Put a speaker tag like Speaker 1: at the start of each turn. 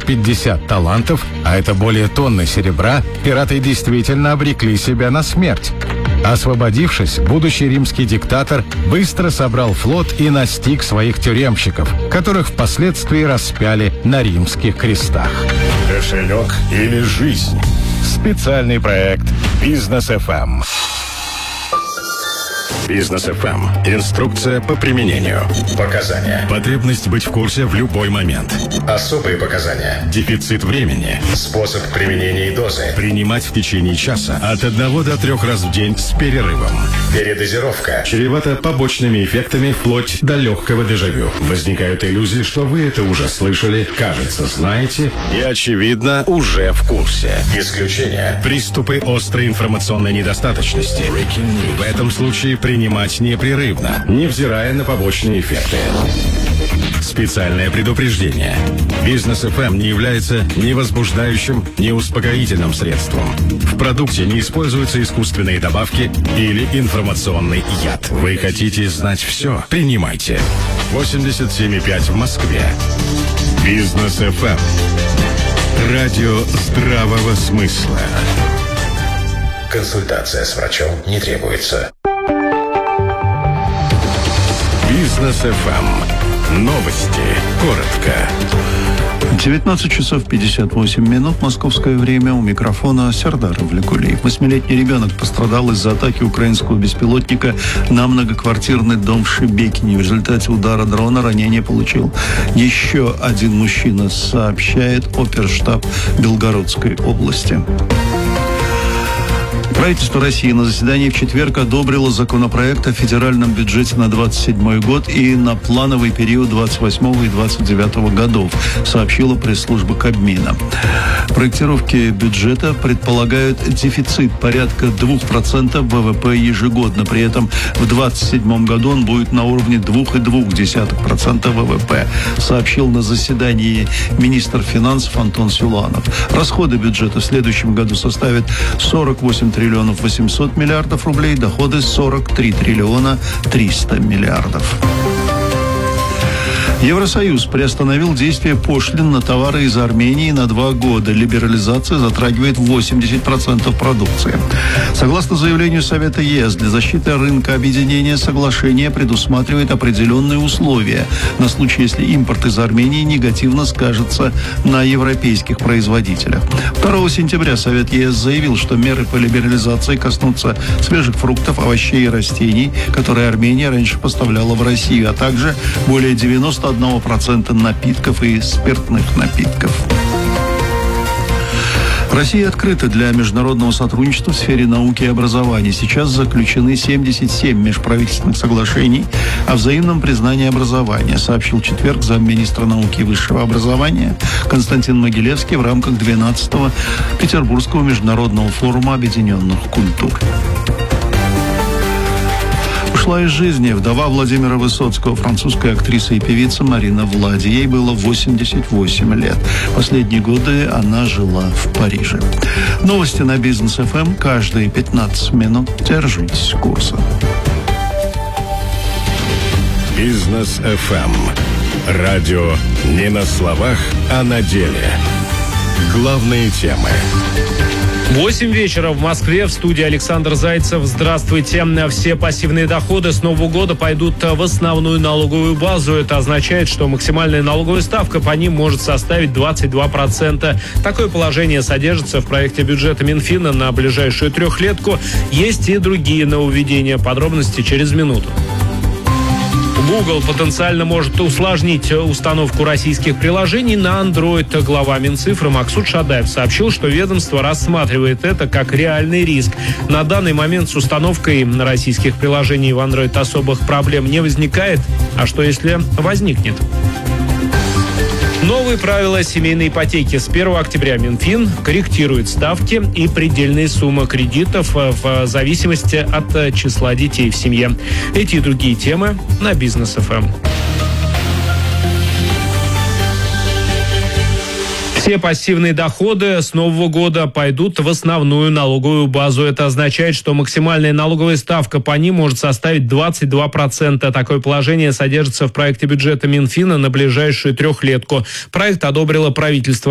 Speaker 1: 750 талантов, а это более тонны серебра, пираты действительно обрекли себя на смерть. Освободившись, будущий римский диктатор быстро собрал флот и настиг своих тюремщиков, которых впоследствии распяли на римских крестах.
Speaker 2: Кошелек или жизнь?
Speaker 1: Специальный проект «Бизнес ФМ».
Speaker 2: Бизнес ФМ. Инструкция по применению. Показания.
Speaker 1: Потребность быть в курсе в любой момент.
Speaker 2: Особые показания.
Speaker 1: Дефицит времени.
Speaker 2: Способ применения и дозы.
Speaker 1: Принимать в течение часа от 1 до 3 раз в день с перерывом.
Speaker 2: Передозировка.
Speaker 1: Чревато побочными эффектами вплоть до легкого дежавю. Возникают иллюзии, что вы это уже слышали, кажется, знаете и, очевидно, уже в курсе.
Speaker 2: Исключение.
Speaker 1: Приступы острой информационной недостаточности. В этом случае принимать непрерывно, невзирая на побочные эффекты. Специальное предупреждение. Бизнес ФМ не является ни возбуждающим, ни успокоительным средством. В продукте не используются искусственные добавки или информационный яд. Вы хотите знать все? Принимайте. 87,5 в Москве. Бизнес ФМ. Радио здравого смысла.
Speaker 2: Консультация с врачом не требуется.
Speaker 1: Бизнес ФМ. Новости. Коротко.
Speaker 3: 19 часов 58 минут. Московское время. У микрофона Сердар Влекулиев. 8-летний ребенок пострадал из-за атаки украинского беспилотника на многоквартирный дом в Шебекине. В результате удара дрона ранение получил еще один мужчина, сообщает оперштаб Белгородской области. Правительство России на заседании в четверг одобрило законопроект о федеральном бюджете на 2027 год и на плановый период 28 и 29 годов, сообщила пресс-служба Кабмина. Проектировки бюджета предполагают дефицит порядка 2% ВВП ежегодно. При этом в 2027 году он будет на уровне 2,2% ВВП, сообщил на заседании министр финансов Антон Силуанов. Расходы бюджета в следующем году составят 48 триллионов 800 миллиардов рублей, доходы 43 триллиона 300 миллиардов. Евросоюз приостановил действие пошлин на товары из Армении на 2 года. Либерализация затрагивает 80% продукции. Согласно заявлению Совета ЕС, для защиты рынка объединения соглашение предусматривает определенные условия на случай, если импорт из Армении негативно скажется на европейских производителях. 2 сентября Совет ЕС заявил, что меры по либерализации коснутся свежих фруктов, овощей и растений, которые Армения раньше поставляла в Россию, а также более 91% напитков и спиртных напитков. Россия открыта для международного сотрудничества в сфере науки и образования. Сейчас заключены 77 межправительственных соглашений о взаимном признании образования, сообщил в четверг замминистра науки и высшего образования Константин Могилевский в рамках 12-го Петербургского международного форума объединенных культур. Ушла из жизни вдова Владимира Высоцкого, французская актриса и певица Марина Влади. Ей было 88 лет. Последние годы она жила в Париже. Новости на Бизнес ФМ каждые 15 минут. Держитесь курса.
Speaker 1: Бизнес ФМ. Радио не на словах, а на деле. Главные темы.
Speaker 4: 8 вечера в Москве. В студии Александр Зайцев. Здравствуйте. Все пассивные доходы с Нового года пойдут в основную налоговую базу. Это означает, что максимальная налоговая ставка по ним может составить 22%. Такое положение содержится в проекте бюджета Минфина на ближайшую трехлетку. Есть и другие нововведения. Подробности через минуту. Google потенциально может усложнить установку российских приложений на Android. Глава Минцифры Максут Шадаев сообщил, что ведомство рассматривает это как реальный риск. На данный момент с установкой российских приложений в Android особых проблем не возникает. А что если возникнет? Новые правила семейной ипотеки. С 1 октября Минфин корректирует ставки и предельные суммы кредитов в зависимости от числа детей в семье. Эти и другие темы на Бизнес ФМ. Все пассивные доходы с Нового года пойдут в основную налоговую базу. Это означает, что максимальная налоговая ставка по ним может составить 22%. Такое положение содержится в проекте бюджета Минфина на ближайшую трехлетку. Проект одобрило правительство